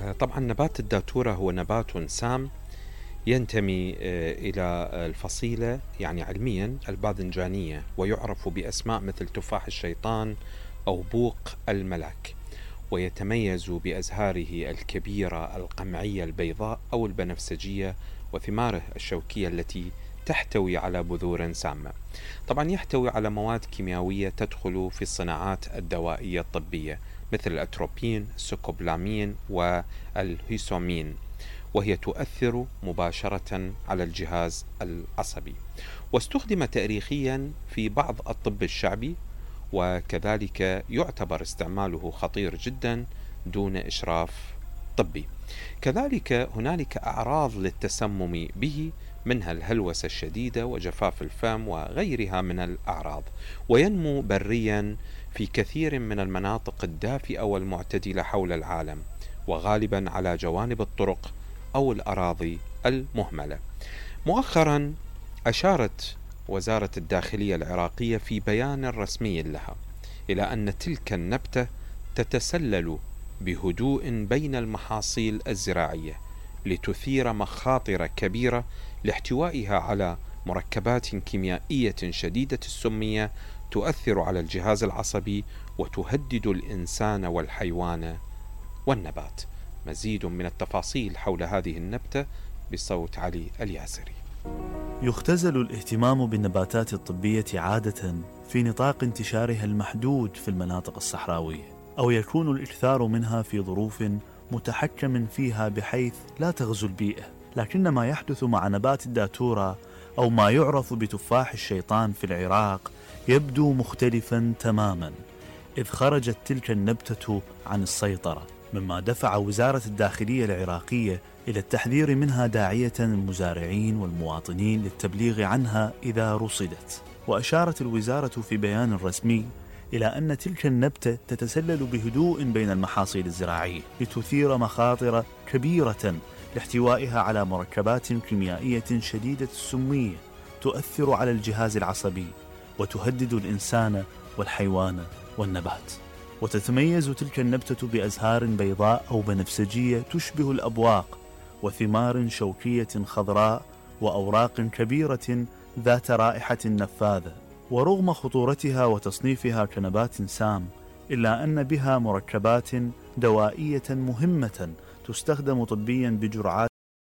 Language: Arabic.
طبعا نبات الداتورة هو نبات سام ينتمي إلى الفصيلة يعني علميا الباذنجانية، ويعرف بأسماء مثل تفاح الشيطان أو بوق الملاك، ويتميز بأزهاره الكبيرة القمعية البيضاء أو البنفسجية وثماره الشوكية التي تحتوي على بذور سامة. طبعا يحتوي على مواد كيميائية تدخل في الصناعات الدوائية الطبية مثل الأتروبين، السكوبلامين والهيسومين، وهي تؤثر مباشرة على الجهاز العصبي، واستخدم تاريخيا في بعض الطب الشعبي، وكذلك يعتبر استعماله خطير جدا دون إشراف طبي. كذلك هنالك أعراض للتسمم به، منها الهلوسة الشديدة وجفاف الفم وغيرها من الأعراض، وينمو بريا في كثير من المناطق الدافئة والمعتدلة حول العالم، وغالبا على جوانب الطرق أو الأراضي المهملة. مؤخرا أشارت وزارة الداخلية العراقية في بيان رسمي لها إلى أن تلك النبتة تتسلل بهدوء بين المحاصيل الزراعية لتثير مخاطر كبيرة لاحتوائها على مركبات كيميائية شديدة السمية تؤثر على الجهاز العصبي وتهدد الإنسان والحيوان والنبات. مزيد من التفاصيل حول هذه النبتة بصوت علي الياسري. يختزل الاهتمام بالنباتات الطبية عادة في نطاق انتشارها المحدود في المناطق الصحراوية، أو يكون الإكثار منها في ظروف متحكم فيها بحيث لا تغزو البيئة. لكن ما يحدث مع نبات الداتورة أو ما يعرف بتفاح الشيطان في العراق يبدو مختلفا تماما، إذ خرجت تلك النبتة عن السيطرة، مما دفع وزارة الداخلية العراقية إلى التحذير منها، داعية المزارعين والمواطنين للتبليغ عنها إذا رصدت. وأشارت الوزارة في بيان رسمي إلى أن تلك النبتة تتسلل بهدوء بين المحاصيل الزراعية لتثير مخاطر كبيرة لاحتوائها على مركبات كيميائية شديدة السمية تؤثر على الجهاز العصبي وتهدد الإنسان والحيوان والنبات. وتتميز تلك النبتة بأزهار بيضاء أو بنفسجية تشبه الأبواق، وثمار شوكية خضراء، وأوراق كبيرة ذات رائحة نفاذة. ورغم خطورتها وتصنيفها كنبات سام، إلا أن بها مركبات دوائية مهمة تستخدم طبيا بجرعات